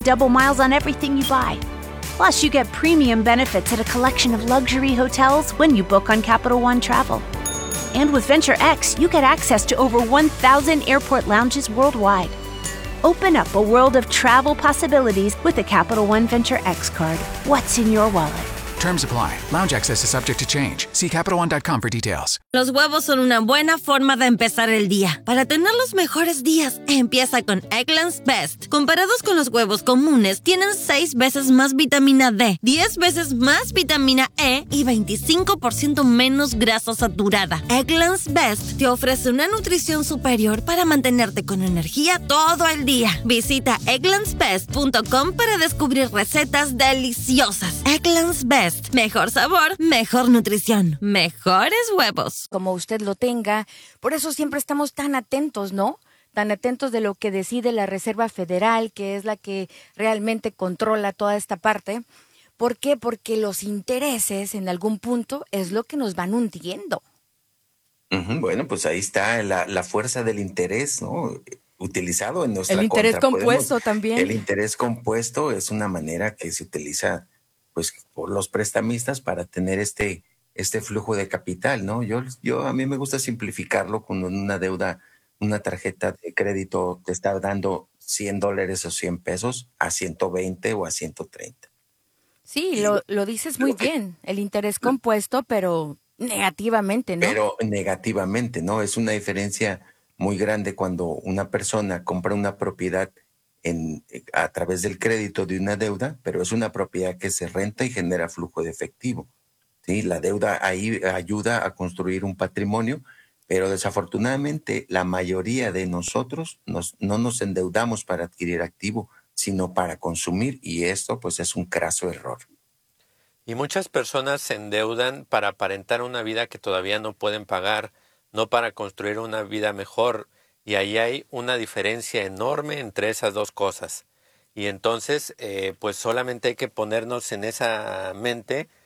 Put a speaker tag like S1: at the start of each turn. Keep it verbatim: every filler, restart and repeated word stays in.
S1: double miles on everything you buy. Plus, you get premium benefits at a collection of luxury hotels when you book on Capital One Travel. And with Venture X, you get access to over one thousand airport lounges worldwide. Open up a world of travel possibilities with the Capital One Venture X card. What's in your wallet?
S2: Terms apply. Lounge access is subject to change. See Capital One dot com for details.
S3: Los huevos son una buena forma de empezar el día. Para tener los mejores días, empieza con Eggland's Best. Comparados con los huevos comunes, tienen seis veces más vitamina D, diez veces más vitamina E y veinticinco por ciento menos grasa saturada. Eggland's Best te ofrece una nutrición superior para mantenerte con energía todo el día. Visita egglands best punto com para descubrir recetas deliciosas. Eggland's Best. Mejor sabor, mejor nutrición, mejores huevos.
S4: Como usted lo tenga, por eso siempre estamos tan atentos, ¿no? Tan atentos de lo que decide la Reserva Federal, que es la que realmente controla toda esta parte. ¿Por qué? Porque los intereses en algún punto es lo que nos van hundiendo.
S5: Ujú, bueno, pues ahí está la, la fuerza del interés, ¿no? Utilizado en nuestra
S4: El interés
S5: contra.
S4: compuesto
S5: Podemos-
S4: también.
S5: El interés compuesto es una manera que se utiliza pues por los prestamistas para tener este, este flujo de capital, ¿no? Yo, yo a mí me gusta simplificarlo con una deuda, una tarjeta de crédito te está dando cien dólares o cien pesos a ciento veinte o a ciento treinta.
S4: Sí, lo, lo dices muy
S5: Lo que-
S4: bien. El interés compuesto, pero negativamente, ¿no?
S5: Pero negativamente, ¿no? Es una diferencia muy grande cuando una persona compra una propiedad en, a través del crédito de una deuda, pero es una propiedad que se renta y genera flujo de efectivo. ¿Sí? La deuda ahí ayuda a construir un patrimonio, pero desafortunadamente la mayoría de nosotros nos, no nos endeudamos para adquirir activo, sino para consumir, y esto pues es un craso error.
S6: Y muchas personas se endeudan para aparentar una vida que todavía no pueden pagar, no para construir una vida mejor. Y ahí hay una diferencia enorme entre esas dos cosas. Y entonces, eh, pues solamente hay que ponernos en esa mente